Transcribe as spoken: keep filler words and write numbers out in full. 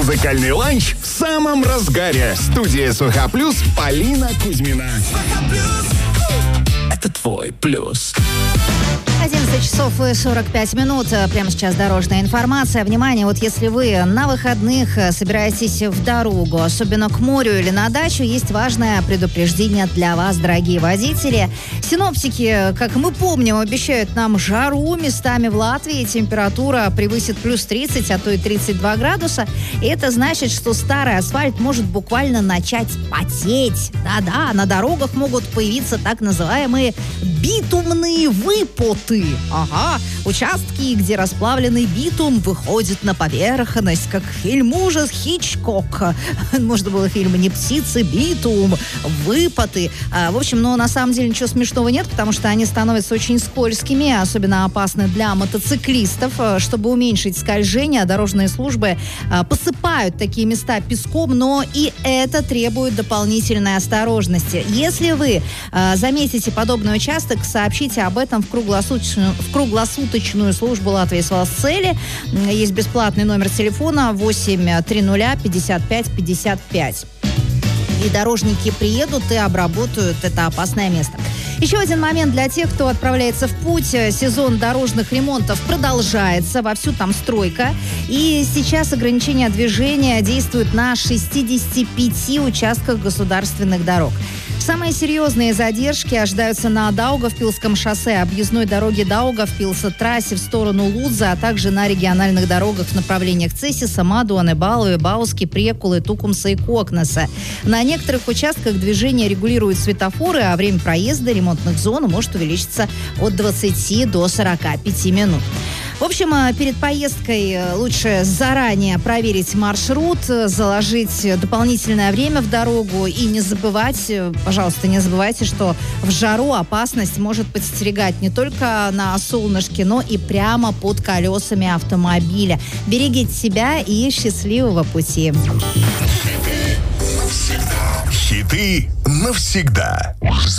Музыкальный ланч в самом разгаре. Студия СОХА Плюс, Полина Кузьмина. Это твой плюс. одиннадцать часов и сорок пять минут. Прямо сейчас дорожная информация. Внимание, вот если вы на выходных собираетесь в дорогу, особенно к морю или на дачу, есть важное предупреждение для вас, дорогие водители. Синоптики, как мы помним, обещают нам жару. Местами в Латвии температура превысит плюс тридцать, а то и тридцать два градуса. И это значит, что старый асфальт может буквально начать потеть. Да-да, на дорогах могут появиться так называемые битумные выпоты. Ага, участки, где расплавленный битум выходит на поверхность, как фильм ужас Хичкок. Можно было фильм «Не птицы, битум, выпоты». А, в общем, ну, на самом деле ничего смешного нет, потому что они становятся очень скользкими, особенно опасны для мотоциклистов. Чтобы уменьшить скольжение, дорожные службы а, посыпают такие места песком, но и это требует дополнительной осторожности. Если вы а, заметите подобный участок, сообщите об этом в круглосуточную, в круглосуточную службу Латвии Свалсцели. Есть бесплатный номер телефона восемь триста пятьдесят пять пятьдесят пять. И дорожники приедут и обработают это опасное место. Еще один момент для тех, кто отправляется в путь. Сезон дорожных ремонтов продолжается, вовсю там стройка. И сейчас ограничения движения действуют на шестидесяти пяти участках государственных дорог. Самые серьезные задержки ожидаются на Даугавпилском шоссе, объездной дороге Даугавпилса, трассе в сторону Лудзы, а также на региональных дорогах в направлениях Цесиса, Мадуаны, Балуи, Бауски, Прекулы, Тукумса и Кокнеса. На некоторых участках движение регулируют светофоры, а время проезда ремонтных зон может увеличиться от двадцати до сорока пяти минут. В общем, перед поездкой лучше заранее проверить маршрут, заложить дополнительное время в дорогу и не забывать, пожалуйста, не забывайте, что в жару опасность может подстерегать не только на солнышке, но и прямо под колесами автомобиля. Берегите себя и счастливого пути. Хиты навсегда.